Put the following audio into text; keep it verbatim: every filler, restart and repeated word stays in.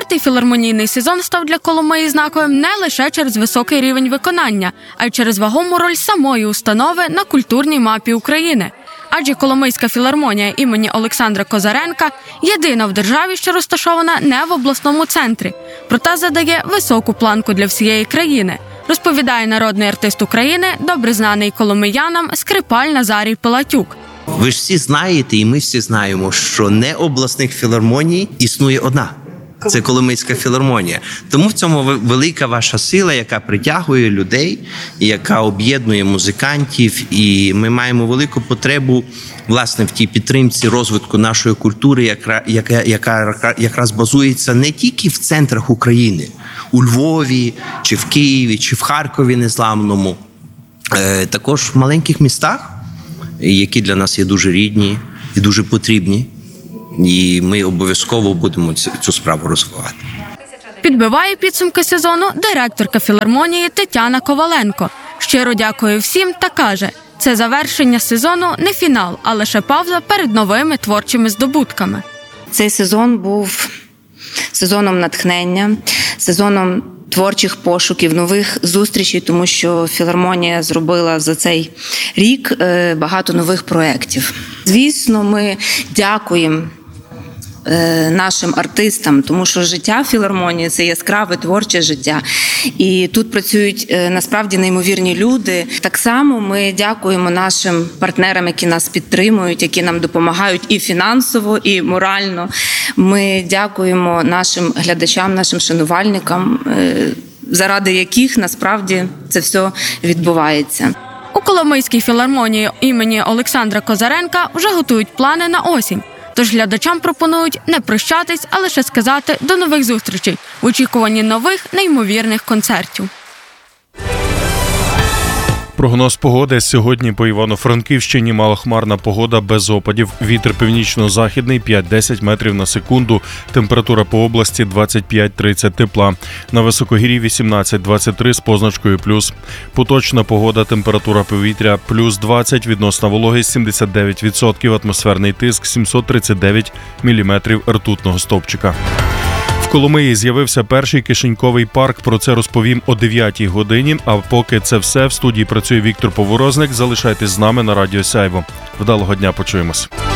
Четвертий філармонійний сезон став для Коломиї знаковим не лише через високий рівень виконання, а й через вагому роль самої установи на культурній мапі України. Адже Коломийська філармонія імені Олександра Козаренка єдина в державі, що розташована не в обласному центрі, проте задає високу планку для всієї країни, розповідає народний артист України, добре знаний коломиянам скрипаль Назарій Пилатюк. Ви ж всі знаєте, і ми всі знаємо, що не обласних філармоній існує одна. Це Коломийська філармонія. Тому в цьому велика ваша сила, яка притягує людей, яка об'єднує музикантів. І ми маємо велику потребу, власне, в тій підтримці розвитку нашої культури, яка, яка, яка якраз базується не тільки в центрах України, у Львові, чи в Києві, чи в Харкові незламному, е, також в маленьких містах, які для нас є дуже рідні і дуже потрібні. І ми обов'язково будемо цю справу розвивати. Підбиває підсумки сезону директорка філармонії Тетяна Коваленко. Щиро дякує всім та каже, це завершення сезону не фінал, а лише пауза перед новими творчими здобутками. Цей сезон був сезоном натхнення, сезоном творчих пошуків, нових зустрічей, тому що філармонія зробила за цей рік багато нових проєктів. Звісно, ми дякуємо нашим артистам, тому що життя філармонії – це яскраве творче життя. І тут працюють насправді неймовірні люди. Так само ми дякуємо нашим партнерам, які нас підтримують, які нам допомагають і фінансово, і морально. Ми дякуємо нашим глядачам, нашим шанувальникам, заради яких насправді це все відбувається. У Коломийській філармонії імені Олександра Козаренка вже готують плани на осінь. Тож глядачам пропонують не прощатись, а лише сказати до нових зустрічей в очікуванні нових неймовірних концертів. Прогноз погоди. Сьогодні по Івано-Франківщині малохмарна погода без опадів. Вітер північно-західний п'ять-десять метрів на секунду. Температура по області двадцять п'ять тридцять тепла. На високогір'ї вісімнадцять двадцять три з позначкою плюс. Поточна погода, температура повітря плюс двадцять, відносна вологість сімдесят дев'ять відсотків, атмосферний тиск сімсот тридцять дев'ять міліметрів ртутного стовпчика. В Коломиї з'явився перший кишеньковий парк. Про це розповім о дев'ятій годині. А поки це все, в студії працює Віктор Поворозник. Залишайтесь з нами на Радіо Сяйво. Вдалого дня, почуємось.